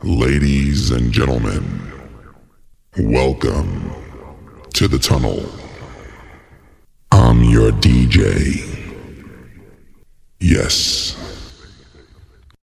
Ladies and gentlemen, welcome to the tunnel. I'm your DJ. Yes.